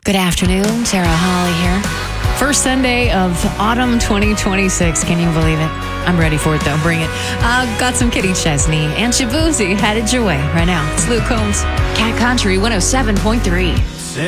Good afternoon, Sarah Holly here. First Sunday of autumn 2026. Can you believe it? I'm ready for it, though. Bring it. Got some Kitty Chesney and Shabuzi headed your way right now. It's Luke Combs, Cat Country 107.3.